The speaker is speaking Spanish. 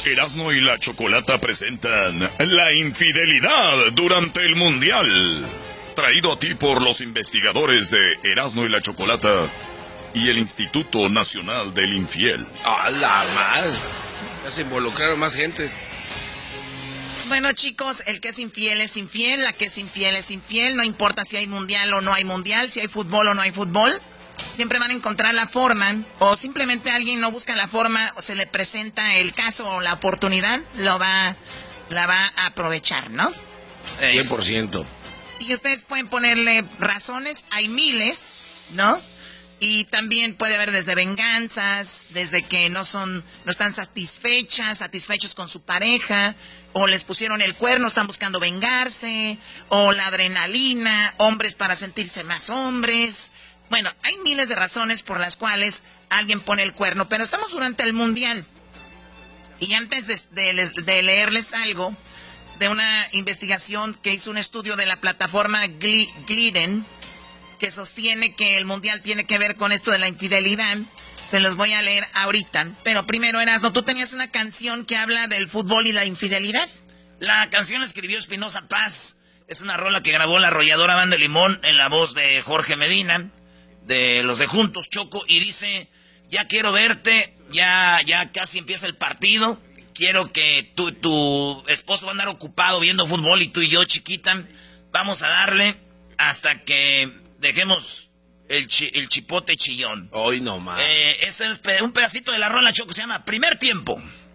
Erasmo y la Chocolata presentan La infidelidad durante el Mundial. Traído a ti por los investigadores de Erasmo y la Chocolata y el Instituto Nacional del Infiel. ¡A la madre! Ya se involucraron más gentes. Bueno, chicos, el que es infiel, la que es infiel, no importa si hay mundial o no hay mundial, si hay fútbol o no hay fútbol, siempre van a encontrar la forma, o simplemente alguien no busca la forma, o se le presenta el caso o la oportunidad, la va a aprovechar, ¿no? 100%. Y ustedes pueden ponerle razones, hay miles, ¿no? Y también puede haber desde venganzas, desde que no están satisfechos con su pareja, o les pusieron el cuerno, están buscando vengarse, o la adrenalina, hombres para sentirse más hombres. Bueno, hay miles de razones por las cuales alguien pone el cuerno, pero estamos durante el Mundial. Y antes de leerles algo de una investigación que hizo un estudio de la plataforma Gliden, que sostiene que el Mundial tiene que ver con esto de la infidelidad, se los voy a leer ahorita. Pero primero, Erasmo, tú tenías una canción que habla del fútbol y la infidelidad. La canción la escribió Espinosa Paz. Es una rola que grabó la arrolladora Banda Limón en la voz de Jorge Medina, de los de Juntos, Choco, y dice: ya quiero verte, ya casi empieza el partido, quiero que tu esposo va a andar ocupado viendo fútbol y tú y yo, chiquita, vamos a darle hasta que dejemos el chipote chillón. Hoy no más. Este es un pedacito de la rola, Choco, se llama Primer Tiempo.